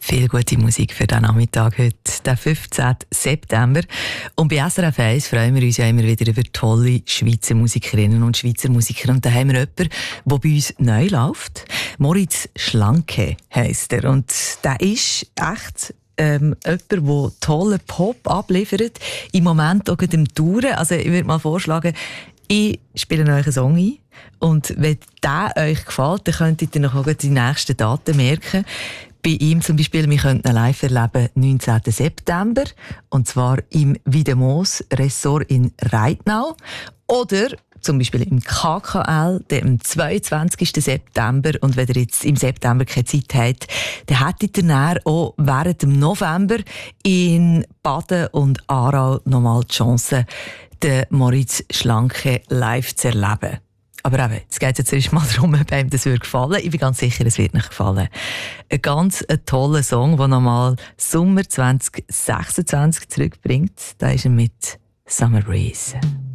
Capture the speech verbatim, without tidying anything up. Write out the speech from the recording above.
Viel gute Musik für den Nachmittag heute, den fünfzehnten September. Und bei S R F eins freuen wir uns ja immer wieder über tolle Schweizer Musikerinnen und Schweizer Musiker. Und da haben wir jemanden, der bei uns neu läuft. Moritz Schlanke heisst er. Und der ist echt ähm, jemand, der tollen Pop abliefert. Im Moment auch im Touren. Also ich würde mal vorschlagen, ich spiele euch einen Song ein. Und wenn der euch gefällt, dann könntet ihr noch auch die nächsten Daten merken. Bei ihm zum Beispiel, wir können ihn live erleben, neunzehnten September. Und zwar im Wiedemoos Ressort in Reitnau. Oder zum Beispiel im K K L, am zweiundzwanzigsten September. Und wenn ihr jetzt im September keine Zeit habt, dann hättet ihr dann auch während dem November in Baden und Aarau nochmal die Chance, den Moritz Schlanke live zu erleben. Aber eben, jetzt geht es jetzt erst mal darum, ob einem das gefallen würde. Ich bin ganz sicher, es wird nicht gefallen. Ein ganz ein toller Song, der nochmal Sommer zwanzig sechsundzwanzig zurückbringt. Da ist er mit Summer Breeze.